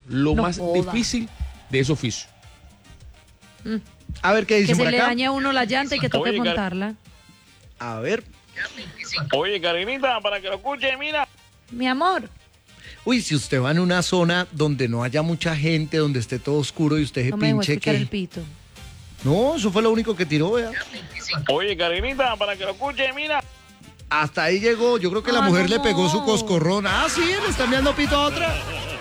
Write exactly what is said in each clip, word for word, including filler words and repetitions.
lo No más joda. difícil de ese oficio. Mm. A ver qué Que dicen se por le acá. daña a uno la llanta y que toque Oye, Karen. montarla. A ver. Oye, Karenita, para que lo escuche, mira. Mi amor. Uy, si usted va en una zona donde no haya mucha gente, donde esté todo oscuro y usted se No me dejó pinche escuchar que... el pito. No, eso fue lo único que tiró, vea. Oye, Karenita, para que lo escuche, mira. Hasta ahí llegó. Yo creo que la Ah, mujer no. le pegó su coscorrón. Ah, sí, le está enviando pito a otra.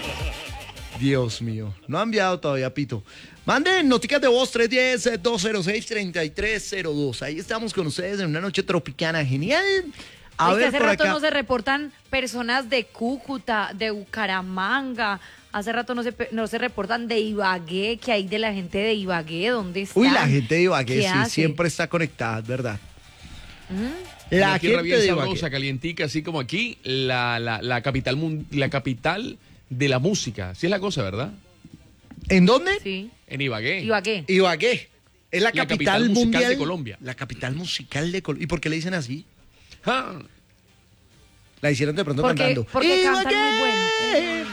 Dios mío, no ha enviado todavía pito. Manden noticas de voz tres uno cero, dos cero seis, tres tres cero dos. Ahí estamos con ustedes en una noche tropicana genial. A Es que ver hace por rato acá. no se reportan personas de Cúcuta, de Bucaramanga. Hace rato no se, pe- no se reportan de Ibagué, que hay de la gente de Ibagué, ¿dónde están? Uy, la gente de Ibagué ¿Qué sí, hace? siempre está conectada, es verdad. ¿Mm? La Una tierra gente bien de sabrosa, Ibagué. calientica, así como aquí, la, la, la capital mun- la capital de la música. Sí es la cosa, ¿verdad? ¿En dónde? Sí. En Ibagué. Ibagué. Ibagué. Es la, La capital, capital musical mundial de Colombia. La capital musical de Colombia. ¿Y por qué le dicen así? Ah, La hicieron de pronto Porque, cantando. porque cantan ¡Ibagué! muy bueno.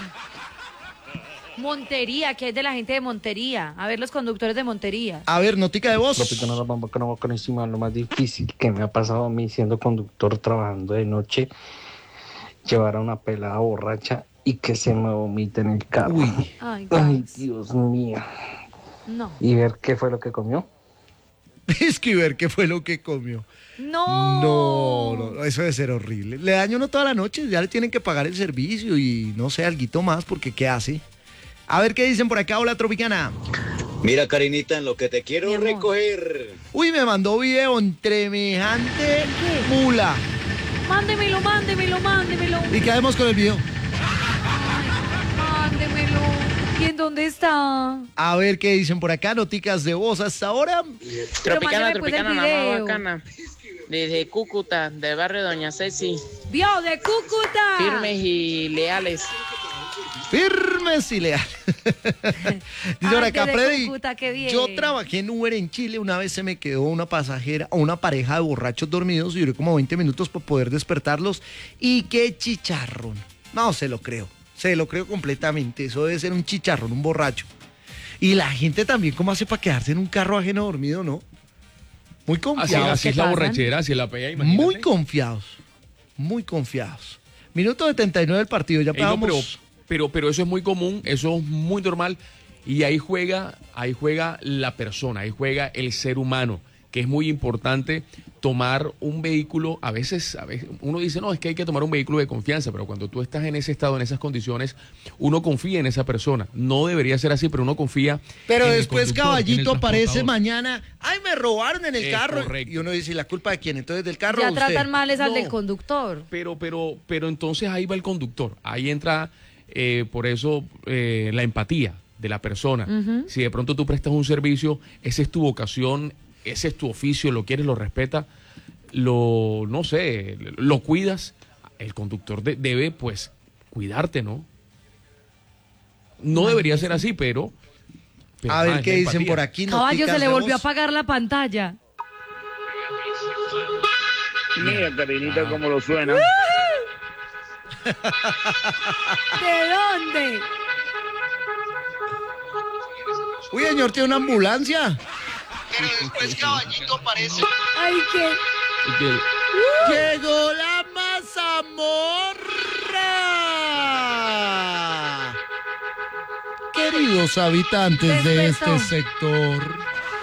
Montería, que es de la gente de Montería. A ver, los conductores de Montería. A ver, notica de voz. Tropicana, la bamba, que no va con encima. Lo más difícil que me ha pasado a mí siendo conductor, trabajando de noche, llevar a una pelada borracha y que se me vomite en el carro. Uy. Ay, Ay, gas. Dios mío. No. Y ver qué fue lo que comió. Escribir qué fue lo que comió. No. No, no, eso debe ser horrible. Le daña uno toda la noche, ya le tienen que pagar el servicio y no sé, alguito más, porque ¿qué hace? A ver qué dicen por acá, hola Tropicana. Mira, Karinita, en lo que te Mi quiero amor. recoger. Uy, me mandó video en semejante mula. Mándemelo, mándemelo, mándemelo. ¿Y qué hacemos con el video? Mándemelo. ¿Y en dónde está? A ver qué dicen por acá, noticas de voz hasta ahora. Pero Tropicana, mándeme, pues, el tropicana, la más video. bacana. Desde Cúcuta, del barrio Doña Ceci. Vio, de Cúcuta. Firmes y leales. Firmes y leales. Dice por Ay, acá, desde Freddy, Cúcuta, qué bien. yo trabajé en Uber en Chile, una vez se me quedó una pasajera o una pareja de borrachos dormidos y duré como veinte minutos para poder despertarlos. Y qué chicharrón. No, se lo creo, se lo creo completamente, eso debe ser un chicharrón, un borracho. Y la gente también, ¿cómo hace para quedarse en un carro ajeno dormido, no? Muy así, confiados. así es la pasan? borrachera, así es la pega, imagínate. Muy confiados, muy confiados. Minuto setenta y nueve del partido, ya Ey, no, pagamos... pero, pero, pero eso es muy común, eso es muy normal. Y ahí juega, ahí juega la persona, ahí juega el ser humano, que es muy importante tomar un vehículo. A veces, a veces uno dice, no, es que hay que tomar un vehículo de confianza, pero cuando tú estás en ese estado, en esas condiciones, uno confía en esa persona. No debería ser así, pero uno confía. Pero en el después conductor, en el Caballito aparece transportador. mañana, ay, me robaron en el Es carro. correcto. Y uno dice, ¿y la culpa de quién? Entonces, ¿del carro Ya o usted? tratan mal es al No. del conductor. Pero, pero, pero entonces ahí va el conductor. Ahí entra, eh, por eso, eh, la empatía de la persona. Ujú. Si de pronto tú prestas un servicio, esa es tu vocación, ese es tu oficio, lo quieres, lo respetas, lo, no sé, lo cuidas, el conductor de- debe, pues, cuidarte, ¿no? No debería ser así, pero... pero, A ah, ver es qué la dicen empatía. por aquí. Caballo, noticas se le de volvió a voz. apagar la pantalla. Mira, Karinita, cómo lo suena. ¿De dónde? Uy, señor, tiene una ambulancia. Pero después Caballito aparece. Ay, qué. Y que- Llegó la mazamorra. Queridos habitantes de este Despertó. sector.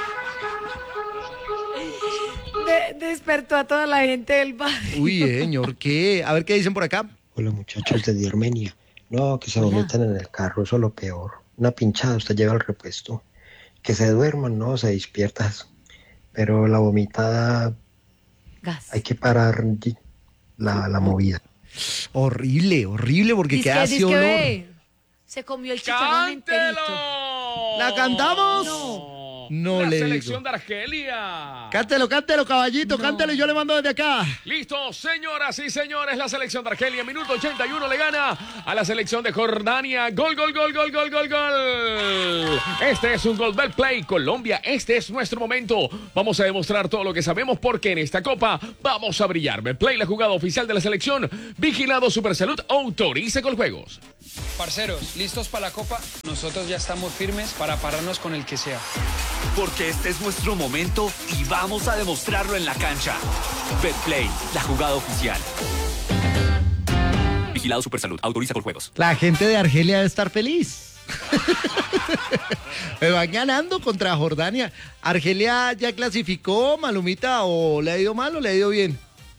De- despertó a toda la gente del barrio. Uy, señor, ¿qué? A ver qué dicen por acá. Hola muchachos desde Armenia. No, que se vomitan en el carro, eso es lo peor. Una pinchada, usted lleva el repuesto. Que se duerman, no, se despiertas. Pero la vomitada, Gas. hay que parar la, la movida. Horrible, horrible, porque Dice queda que- así dice que olor. ve, se comió el chicharrón enterito. ¡Cántelo! ¿La cantamos? No. No La le selección digo. de Argelia. Cántelo, cántelo, caballito, No. cántelo y yo le mando desde acá. Listo, señoras y señores, la selección de Argelia, minuto ochenta y uno, le gana a la selección de Jordania. Gol, gol, gol, gol, gol, gol, gol. Este es un gol del Play Colombia. Este es nuestro momento. Vamos a demostrar todo lo que sabemos porque en esta copa vamos a brillar. Play, la jugada oficial de la selección. Vigilado Supersalud, autoriza Coljuegos. Parceros, ¿listos para la Copa? Nosotros ya estamos firmes para pararnos con el que sea. Porque este es nuestro momento y vamos a demostrarlo en la cancha. Betplay, la jugada oficial. Vigilado Supersalud, autoriza con juegos. La gente de Argelia debe estar feliz. Me van ganando contra Jordania. ¿Argelia ya clasificó, Malumita, o le ha ido mal o le ha ido bien?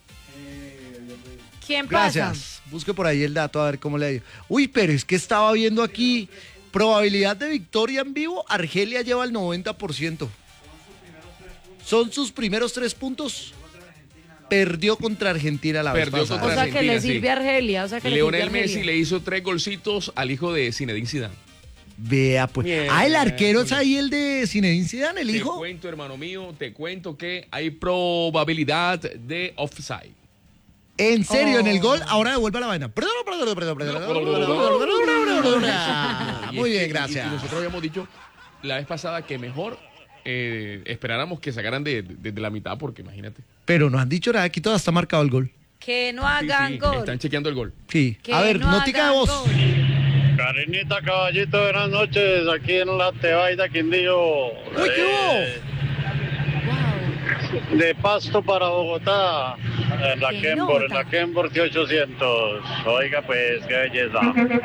¿Quién pasa? Gracias. Busque por ahí el dato a ver cómo le ha ido. Uy, pero es que estaba viendo aquí probabilidad de victoria en vivo. Argelia lleva el noventa por ciento. Son sus primeros tres puntos. Perdió contra Argentina la vez Perdió pasada. contra O sea que le Argentina, sirve sí. a Argelia. O sea que le Lionel sirve a Argelia. Messi le hizo tres golcitos al hijo de Zinedine Zidane. Vea, pues. Bien, ah, el arquero bien. es ahí el de Zinedine Zidane, el Te hijo. cuento, hermano mío, te cuento que hay probabilidad de offside. En serio, Oh. en el gol, ahora devuelve la vaina. Perdón, perdón, perdón, perdón. Ah, Y Muy es bien, que- gracias. y nosotros habíamos dicho la vez pasada que mejor eh, esperáramos que sacaran de, de- de la mitad, porque imagínate. Pero no han dicho nada, aquí todavía está marcado el gol. Que no Sí, hagan sí, gol. están chequeando el gol. Sí. Que A ver, no notica de hagan voz. gol. Karinita, caballito, buenas noches. Aquí en la Tebaida, Quindío. Uy, ¿qué hubo? Wow. De Pasto para Bogotá. En la ¿Qué Kenbor, en nota? la Kenbor T ochocientos. Oiga, pues, qué belleza.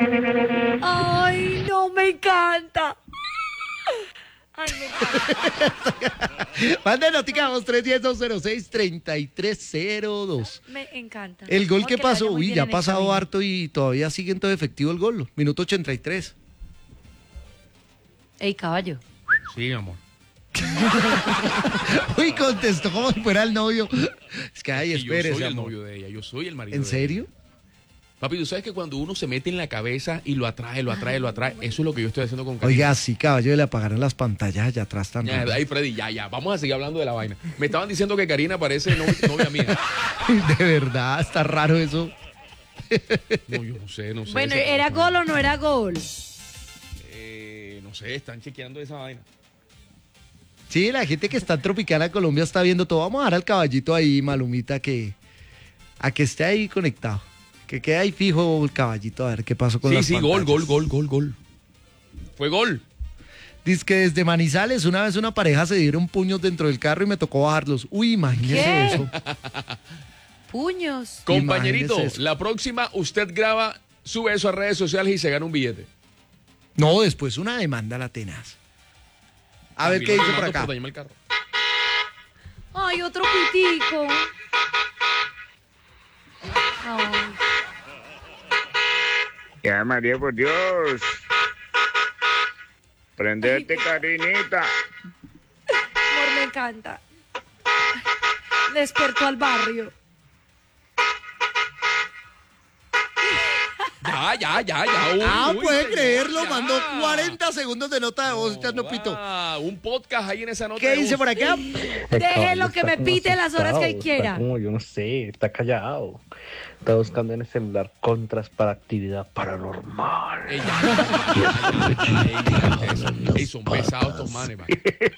Ay, no, me encanta. Ay, me encanta. Mande notica de voz tres uno cero, dos cero seis, tres tres cero dos. Me encanta. El gol Porque que le vaya pasó, muy uy, bien ya ha en el pasado camino. harto y todavía sigue en todo efectivo el gol. Minuto ochenta y tres. Ey, caballo. Sí, mi amor. Uy, contestó como si fuera el novio. Es que, ay, Y yo espérese, soy el amor. novio de ella, yo soy el marido ¿En de serio? ella. Papi, tú sabes que cuando uno se mete en la cabeza y lo atrae, lo atrae, lo atrae, eso es lo que yo estoy haciendo con Karina. Oiga, sí, caballo, le apagaron las pantallas allá atrás también. Ya, ay, Freddy, ya, ya, vamos a seguir hablando de la vaina. Me estaban diciendo que Karina parece no- novia mía. De verdad, está raro eso. No, yo no sé, no sé. Bueno, esa- ¿era gol o no era gol? Eh, no sé, están chequeando esa vaina. Sí, la gente que está en Tropicana Colombia está viendo todo. Vamos a dar al caballito ahí, Malumita, que a que esté ahí conectado. Que quede ahí fijo el caballito a ver qué pasó con Sí, las sí, gol, pantallas. gol, gol, gol, gol. Fue gol. Dice que desde Manizales una vez una pareja se dieron puños dentro del carro y me tocó bajarlos. Uy, imagínese ¿Qué? eso. Puños. Compañerito, Imagínese eso. la próxima usted graba, sube eso a redes sociales y se gana un billete. No, después una demanda la tenaz. A ver qué dice por acá. dañarme el carro. Ay, otro pitico. Ay. Ya, María, por Dios. Prendete, Karinita. Amor, me encanta. Despertó al barrio. Ya, ya, ya, ya. Uy, Ah, uy, puede señor, creerlo, ya. mandó cuarenta segundos de nota de voz echando pito. Ah, un podcast ahí en esa nota. ¿Qué de dice voz. por acá? Déjelo que me pite las horas que él Está quiera. como, yo no sé, está callado. Está buscando en el celular contras para actividad paranormal. Ey, ya, ya, ya, ya, ya, ey, eso. Ey, son pesados estos manes, man.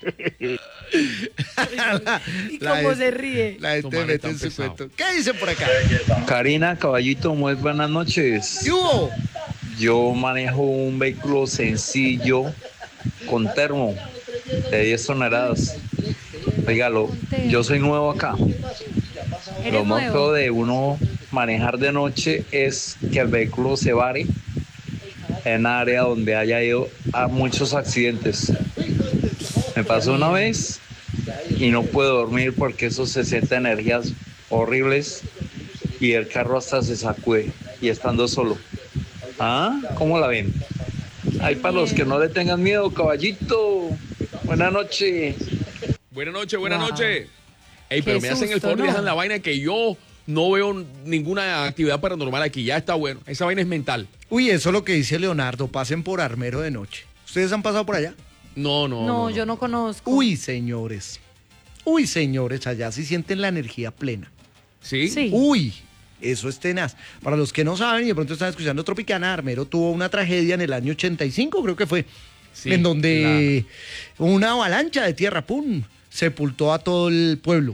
Y La cómo gente- se ríe. La gente Tomar mete es en tan su pesado. cuento. ¿Qué dicen por acá? Karina, caballito, muy buenas noches. ¿Qué hubo? Yo manejo un vehículo sencillo con termo de diez toneladas. Oígalo, yo soy nuevo acá. ¿Eres Lo más nuevo? feo de uno manejar de noche es que el vehículo se vare en área donde haya ido a muchos accidentes. Me pasó una vez y no puedo dormir porque eso se siente energías horribles y el carro hasta se sacude y estando solo. ¿Ah? ¿Cómo la ven? Ahí para los que no le tengan miedo, caballito. Buenas noches. Buenas noches, buenas Wow. noches. Ey, pero Qué me hacen el susto, favor y ¿no? dejan la vaina que yo no veo ninguna actividad paranormal aquí. Ya está bueno. Esa vaina es mental. Uy, eso es lo que dice Leonardo. Pasen por Armero de noche. ¿Ustedes han pasado por allá? No, no. No, yo no conozco. Uy, señores. Uy, señores, allá sí sienten la energía plena. ¿Sí? Sí. Uy, eso es tenaz. Para los que no saben y de pronto están escuchando Tropicana, Armero tuvo una tragedia en el año ochenta y cinco, creo que fue, Sí, en donde una avalancha de tierra, pum, sepultó a todo el pueblo.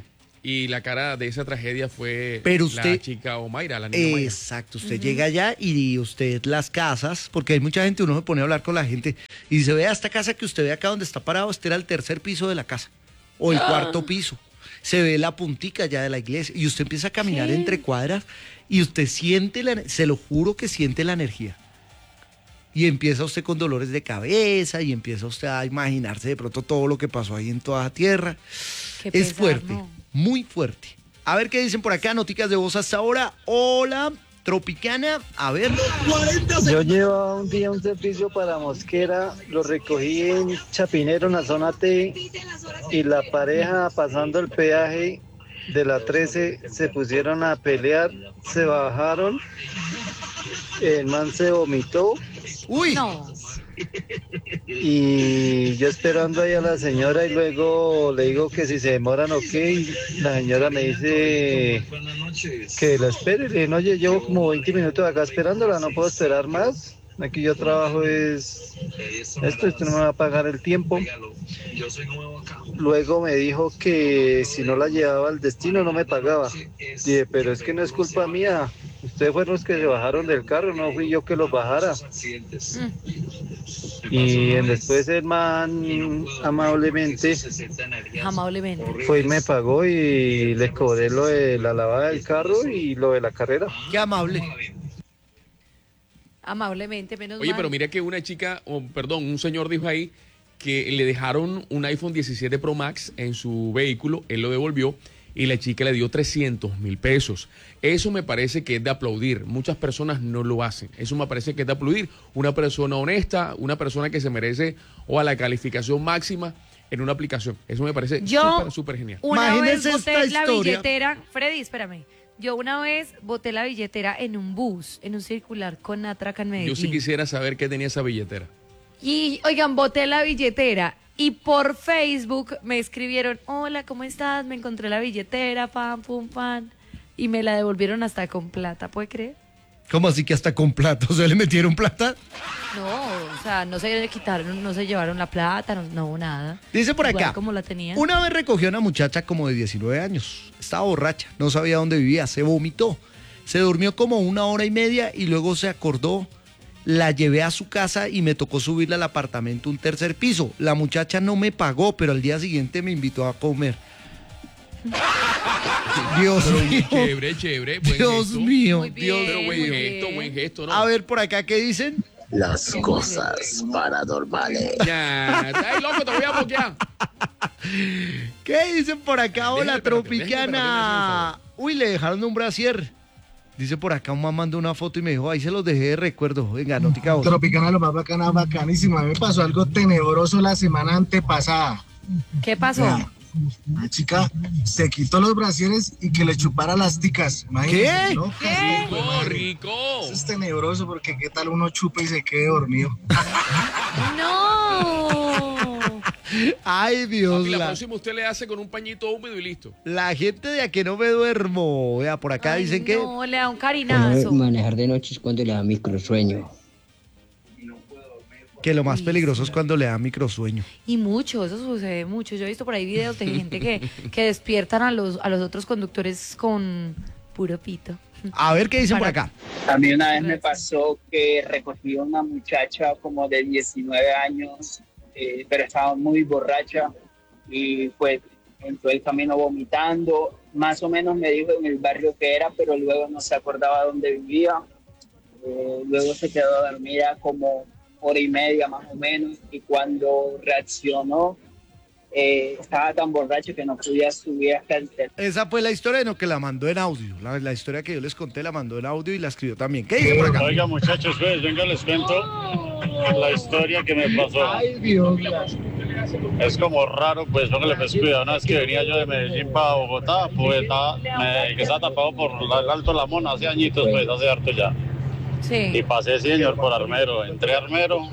Y la cara de esa tragedia fue Pero usted, la chica Omaira, la niña Omaira. Exacto, usted uh-huh. llega allá y usted las casas, porque hay mucha gente, uno se pone a hablar con la gente y dice, vea esta casa que usted ve acá donde está parado, este era el tercer piso de la casa o el ah. cuarto piso. Se ve la puntica ya de la iglesia y usted empieza a caminar ¿Qué? entre cuadras y usted siente, la, se lo juro que siente la energía. Y empieza usted con dolores de cabeza y empieza usted a imaginarse de pronto todo lo que pasó ahí en toda la tierra. Qué es pesar, fuerte, ¿no? Muy fuerte. A ver qué dicen por acá, noticas de voz hasta ahora. Hola, Tropicana, a ver. Yo llevaba un día un servicio para Mosquera, lo recogí en Chapinero, en la zona T, y la pareja pasando el peaje de la trece se pusieron a pelear, se bajaron, el man se vomitó. ¡Uy! No. Y yo esperando ahí a la señora y luego le digo que si se demoran o qué, y la señora me dice que la espere. Le dije, no, oye, llevo como veinte minutos acá esperándola, no puedo esperar más. Aquí yo trabajo es esto, esto no me va a pagar el tiempo. Luego me dijo que si no la llevaba al destino no me pagaba. Dije, pero es que no es culpa mía. Ustedes fueron los que se bajaron del carro, no fui yo que los bajara. Y después el man amablemente, amablemente fue y me pagó y le cobré lo de la lavada del carro y lo de la carrera. Qué amable. Amablemente, menos Oye, mal. pero mira que una chica, oh, perdón, un señor dijo ahí que le dejaron un iPhone diecisiete Pro Max en su vehículo, él lo devolvió y la chica le dio trescientos mil pesos. Eso me parece que es de aplaudir. Muchas personas no lo hacen. Eso me parece que es de aplaudir. Una persona honesta, una persona que se merece o a la calificación máxima en una aplicación. Eso me parece súper, súper genial. Una Imagínense vez boté esta la historia. billetera, Freddy, espérame. Yo una vez boté la billetera en un bus, en un circular con Atraca en Medellín. Yo sí quisiera saber qué tenía esa billetera. Y, oigan, boté la billetera y por Facebook me escribieron, hola, ¿cómo estás? Me encontré la billetera, pam, pum, pam. Y me la devolvieron hasta con plata, ¿puede creer? ¿Cómo así que hasta con plata? ¿O sea, le metieron plata? No, o sea, no se quitaron, no se llevaron la plata, no, no nada. Dice por Igual acá, como la tenían. Una vez recogió a una muchacha como de diecinueve años. Estaba borracha, no sabía dónde vivía, se vomitó. Se durmió como una hora y media y luego se acordó. La llevé a su casa y me tocó subirla al apartamento, un tercer piso. La muchacha no me pagó, pero al día siguiente me invitó a comer. Dios pero mío. Chévere, chévere. Buen Dios gesto. mío. Muy bien, Dios Pero buen muy gesto, bien. buen gesto, ¿no? A ver por acá, ¿qué dicen? Las cosas paranormales. Ya, ay, loco, te voy a bloquear. ¿Qué dicen por acá? Hola, Déjame, espérate, Tropicana. Uy, le dejaron un brasier. Dice por acá, un mamá mandó una foto y me dijo, ahí se los dejé de recuerdo. Venga, notica vos. Tropicana, lo más bacana, bacanísimo. A mí me pasó algo tenebroso la semana antepasada. ¿Qué pasó? Vea, la chica se quitó los brasieres y que le chupara las ticas. Imagínense, ¿Qué? ¿no? ¿Qué? Rico, rico. Eso es tenebroso porque qué tal uno chupa y se quede dormido. No. Ay, Dios. Papi, la La, próxima usted le hace con un pañito húmedo y listo. la gente de a que no me duermo. Vea, por acá Ay, dicen que... no, le da un carinazo. Manejar de noche es cuando le da microsueño. Que lo más Uy, peligroso sí. es cuando le da microsueño. Y mucho, eso sucede mucho. Yo he visto por ahí videos de gente que, que despiertan a los, a los otros conductores con puro pito. A ver qué dicen Para- por acá. A mí una vez me pasó que recogí a una muchacha como de diecinueve años, eh, pero estaba muy borracha y pues en todo el camino vomitando. Más o menos me dijo en el barrio que era, pero luego no se acordaba dónde vivía. Eh, luego se quedó dormida como hora y media más o menos y cuando reaccionó eh, estaba tan borracho que no podía subir hasta el tercer. Esa fue la historia, no, que la mandó en audio. La, la historia que yo les conté la mandó en audio y la escribió también. ¿Qué dice por acá? Oiga, muchachos, pues, venga, les cuento la historia que me pasó. Ay, Dios mío. Es como raro, pues, póngale pues cuidado. Una vez que venía yo de Medellín para Bogotá, pues, estaba, me, que estaba tapado por la- el Alto La Mona hace añitos, pues, hace harto ya. Sí. Y pasé, señor, por Armero. Entré a Armero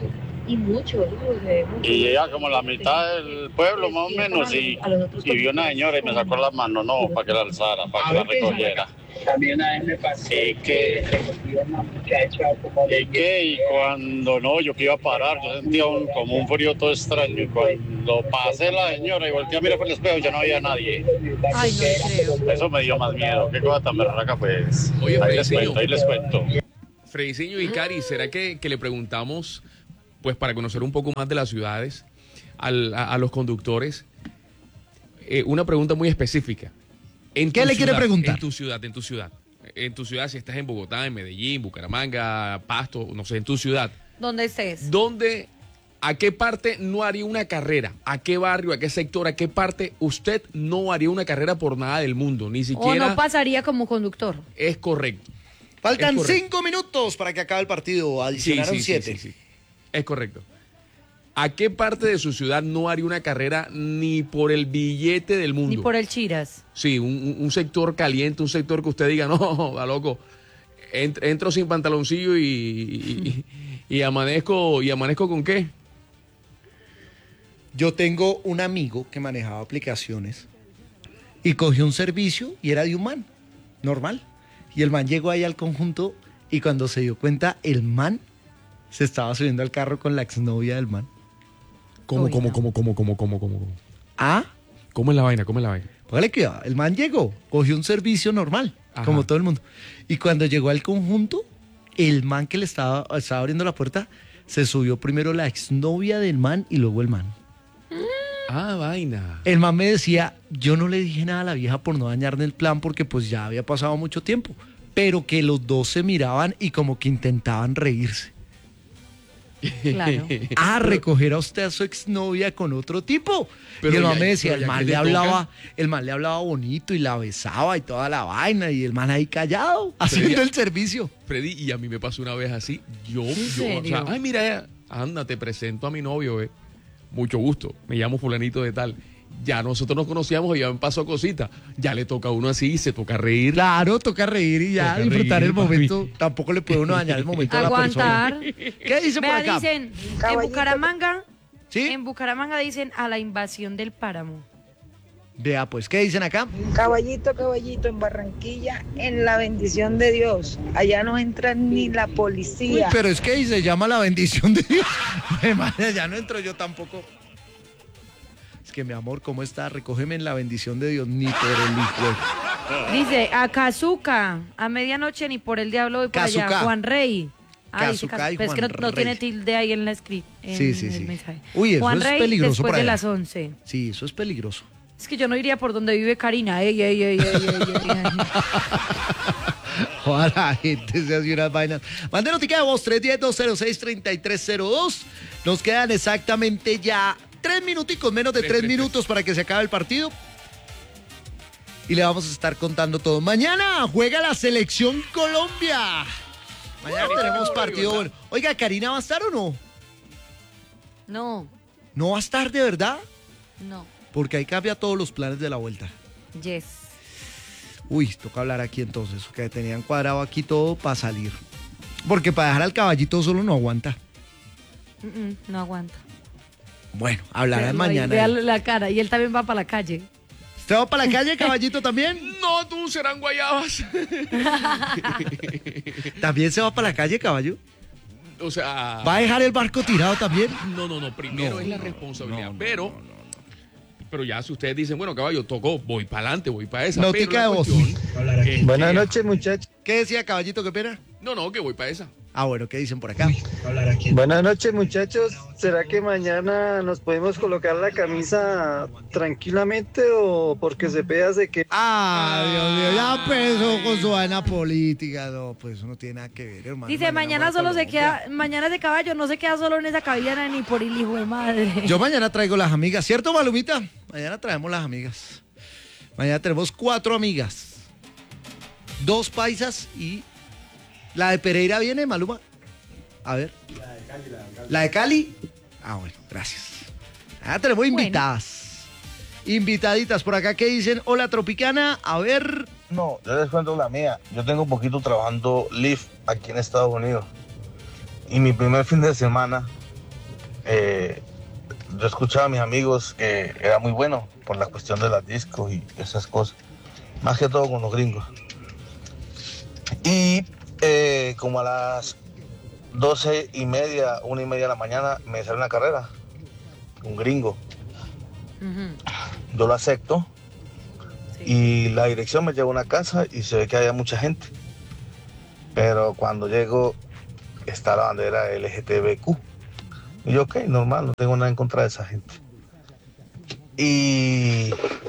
Y mucho, y llega como la mitad del pueblo más o menos y, y vio una señora y me sacó la mano, no, para que la alzara, para que la recogiera. También una vez me pasó ¿Y que recogí a una muchacha como de... ¿Y qué? Y cuando no, yo que iba a parar, yo sentía un, como un frío todo extraño. Y cuando pasé la señora y volteé a mirar por el espejo, ya no había nadie. Ay, no creo. Eso me dio más miedo. Qué cosa tan berraca, pues. Oye, ahí les Frediciño. cuento, ahí les cuento. Frediciño y Cari, ¿será que, que le preguntamos, pues para conocer un poco más de las ciudades, al, a, a los conductores, eh, una pregunta muy específica? En ¿Qué tu le quiere ciudad, preguntar? En tu ciudad, en tu ciudad. En tu ciudad, si estás en Bogotá, en Medellín, Bucaramanga, Pasto, no sé, en tu ciudad. ¿Dónde estés? ¿Dónde, a qué parte no haría una carrera? ¿A qué barrio, a qué sector, a qué parte usted no haría una carrera por nada del mundo? Ni O siquiera no pasaría como conductor. es correcto. Faltan Es correcto. cinco minutos para que acabe el partido. Adicionaron Sí, sí, sí, siete. sí, sí. Es correcto. ¿A qué parte de su ciudad no haría una carrera ni por el billete del mundo? Ni por el Chiras. Sí, un, un sector caliente, un sector que usted diga, no, va loco, ent- entro sin pantaloncillo y, y, y amanezco, ¿y amanezco con qué? Yo tengo un amigo que manejaba aplicaciones y cogió un servicio y era de un man, normal. Y el man llegó ahí al conjunto y cuando se dio cuenta, el man se estaba subiendo al carro con la exnovia del man. ¿Cómo, Uy, cómo, no. cómo, cómo, cómo, cómo, cómo, cómo? ¿Ah? ¿Cómo es la vaina? ¿Cómo es la vaina? Póngale cuidado, el man llegó, cogió un servicio normal, Ajá. como todo el mundo. Y cuando llegó al conjunto, el man que le estaba, estaba abriendo la puerta, se subió primero la exnovia del man y luego el man. Ah, vaina. El man me decía, yo no le dije nada a la vieja por no dañarme el plan porque pues ya había pasado mucho tiempo, pero que los dos se miraban y como que intentaban reírse. Claro. A recoger a usted a su exnovia con otro tipo. Pero y el ya- man me decía, pero el ya man que le le hablaba, el man le hablaba bonito y la besaba y toda la vaina y el man ahí callado, haciendo ya- el servicio. Freddy, y a mí me pasó una vez así, yo, yo, o serio? sea, ay, mira, anda, te presento a mi novio, eh. Mucho gusto, me llamo fulanito de tal. Ya nosotros nos conocíamos y ya me pasó cosita. Ya le toca a uno así, se toca reír. Claro, toca reír y ya Toca disfrutar reír, el momento. Tampoco le puede uno dañar el momento a la Aguantar. persona. ¿Qué dice por Vea, acá? dicen, en Caballito. Bucaramanga, ¿Sí? en Bucaramanga dicen a la invasión del páramo. Vea, pues, ¿qué dicen acá? Caballito, caballito, en Barranquilla, en la bendición de Dios. Allá no entra ni la Uy, policía. pero es que se llama la bendición de Dios. Madre, ya no entro yo tampoco. Es que mi amor, ¿cómo está? Recógeme en la bendición de Dios, ni por el hijo. Dice, a Cazuca, a medianoche ni por el diablo voy por allá. Cazuca. Juan Rey. Ah, dice Cazuca y Cazu- pero es que no, Juan no Rey. tiene tilde ahí en la script. en Sí, sí, el sí. mensaje. Uy, eso Juan es Rey, peligroso después por de allá. las once. Sí, eso es peligroso. Es que yo no iría por donde vive Karina. Ey, ey, ey, ey, ey, ey, ey. Ojalá la gente se hace unas vainas. Mande notica de voz tres uno cero, dos cero seis, tres tres cero dos. Nos quedan exactamente ya tres minuticos, menos de Tres, tres tres, minutos para que se acabe el partido. Y le vamos a estar contando todo. Mañana juega la selección Colombia. Mañana tenemos partido bueno. Oiga, ¿Karina va a estar o no? No, ¿No va a estar de verdad? no. Porque ahí cambia todos los planes de la vuelta. Yes. Uy, toca hablar aquí entonces, que tenían cuadrado aquí todo para salir. Porque para dejar al caballito solo no aguanta. Mm, mm, no aguanta. Bueno, hablarán Véalo ahí, mañana. véalo la cara. Y él también va para la calle. ¿Usted va para la calle, caballito, también? No, tú serán guayabas. ¿También se va para la calle, caballo? O sea, ¿Va a dejar el barco tirado también? no, no, no, primero No, es la no, responsabilidad, no, no, pero no, no, pero ya si ustedes dicen, bueno, caballo, tocó, voy para adelante, voy para esa. Notica pero la de voz. cuestión es Buenas que- noches, muchachos. ¿Qué decía, caballito, qué pena? No, no, que voy para esa. Ah, bueno, ¿qué dicen por acá? Buenas noches, muchachos. ¿Será que mañana nos podemos colocar la camisa tranquilamente o porque se pega se que... Ah, Dios mío, ya empezó con su vaina política. No, pues eso no tiene nada que ver, hermano. Dice, mañana juega solo se Colombia. queda, mañana ese caballo no se queda solo en esa cabellera ni por el hijo de madre. Yo mañana traigo las amigas, ¿cierto, Malumita? Mañana traemos las amigas. Mañana tenemos cuatro amigas. Dos paisas y... ¿La de Pereira viene, Maluma? A ver. ¿La de Cali? Ah, bueno, gracias. Ah, tenemos invitadas. Invitaditas por acá que dicen, hola Tropicana, a ver. No, yo les cuento la mía. Yo tengo poquito trabajando Lyft aquí en Estados Unidos. Y mi primer fin de semana eh, yo escuchaba a mis amigos que era muy bueno por la cuestión de las discos y esas cosas, más que todo con los gringos. Y eh, como a las doce y media, una y media de la mañana me sale una carrera, un gringo. Uh-huh. Yo lo acepto, sí. Y la dirección me lleva a una casa y se ve que había mucha gente. Pero cuando llego está la bandera L G B T Q. Y yo, ok, normal, no tengo nada en contra de esa gente. Y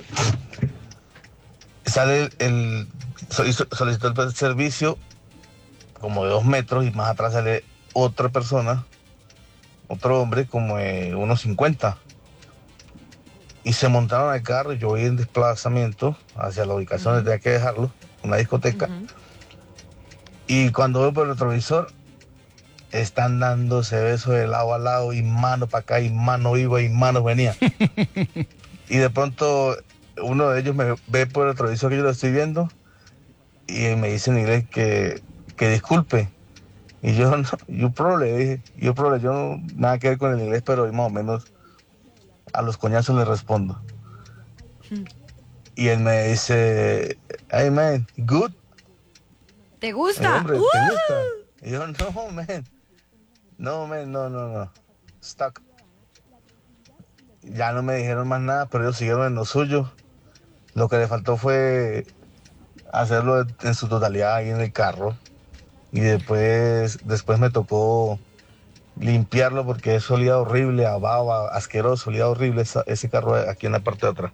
sale el, el solicitó el servicio como de dos metros y más atrás sale otra persona, otro hombre como de unos cincuenta. Y se montaron al carro y yo voy en desplazamiento hacia la ubicación donde tenía que dejarlo, una discoteca. Uh-huh. Y cuando veo por el retrovisor, están dándose besos de lado a lado y mano para acá y mano iba y mano venía. Y de pronto uno de ellos me ve por el retrovisor que yo lo estoy viendo y me dice en inglés que, que disculpe. Y yo, no, yo prole, dije, yo prole, yo no, nada que ver con el inglés, pero más o menos a los coñazos le respondo. Hmm. Y él me dice, hey man, good. ¿Te gusta? Hombre, uh. ¿te gusta? Y yo, no man, no man, no, no, no, stuck. Ya no me dijeron más nada, pero ellos siguieron en lo suyo. Lo que le faltó fue hacerlo en su totalidad ahí en el carro. Y después, después me tocó limpiarlo porque eso olía horrible, a baba, asqueroso, olía horrible esa, ese carro aquí en la parte de atrás.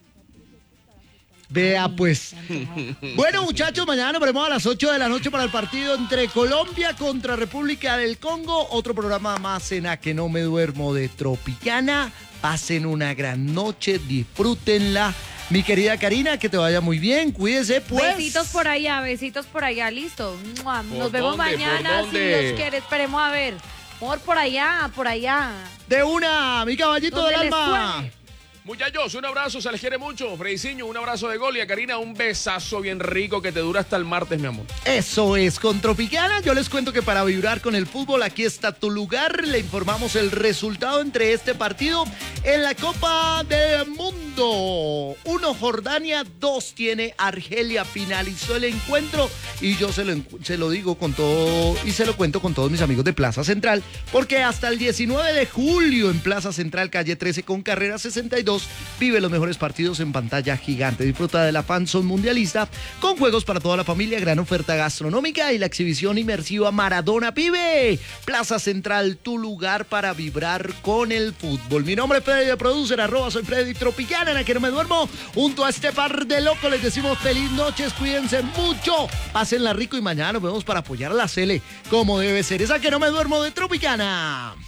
Vea pues. Bueno, muchachos, mañana nos veremos a las ocho de la noche para el partido entre Colombia contra República del Congo. Otro programa más en A Que No Me Duermo de Tropicana. Pasen una gran noche, disfrútenla. Mi querida Karina, que te vaya muy bien, cuídese pues. Besitos por allá, besitos por allá, listo. Nos ¿Por vemos dónde, mañana por si dónde? Dios quiere, esperemos a ver. Por por allá, por allá. De una, mi caballito del Donde les alma. suene. Muchachos, un abrazo, se les quiere mucho. Frediciño, un abrazo de gol y a Karina un besazo bien rico que te dura hasta el martes, mi amor. Eso es, con Tropicana yo les cuento que para vibrar con el fútbol aquí está tu lugar. Le informamos el resultado entre este partido en la Copa del Mundo. Uno Jordania, dos tiene Argelia. Finalizó el encuentro y yo se lo, se lo digo con todo y se lo cuento con todos mis amigos de Plaza Central, porque hasta el diecinueve de julio en Plaza Central, calle trece con carrera sesenta y dos, vive los mejores partidos en pantalla gigante. Disfruta de la Fanzone Mundialista con juegos para toda la familia, gran oferta gastronómica y la exhibición inmersiva Maradona Vive. Plaza Central, tu lugar para vibrar con el fútbol. Mi nombre es Freddy de Producer, arroba soy Freddy Tropicana, en la que no me duermo. Junto a este par de locos les decimos feliz noches, cuídense mucho, pásenla rico y mañana nos vemos para apoyar a la Cele como debe ser. Esa que no me duermo de Tropicana.